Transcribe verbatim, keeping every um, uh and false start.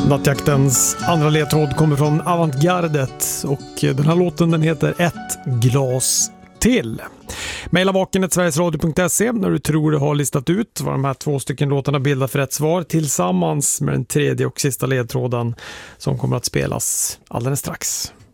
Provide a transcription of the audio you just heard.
Nattjaktens andra ledtråd kommer från Avantgardet och den här låten den heter Ett glas till. Maila vaken snabel-a sverigesradio punkt se när du tror du har listat ut vad de här två stycken låtarna bildar för rätt svar tillsammans med den tredje och sista ledtråden som kommer att spelas alldeles strax.